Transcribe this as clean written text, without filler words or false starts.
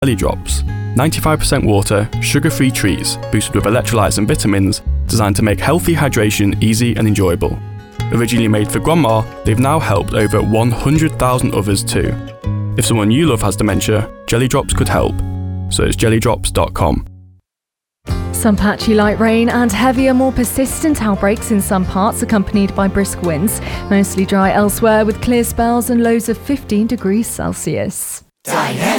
Jelly Drops. 95% water, sugar-free treats, boosted with electrolytes and vitamins, designed to make healthy hydration easy and enjoyable. Originally made for grandma, they've now helped over 100,000 others too. If someone you love has dementia, Jelly Drops could help. Search jellydrops.com. Some patchy light rain and heavier, more persistent outbreaks in some parts, accompanied by brisk winds. Mostly dry elsewhere with clear spells and lows of 15 degrees Celsius. Diane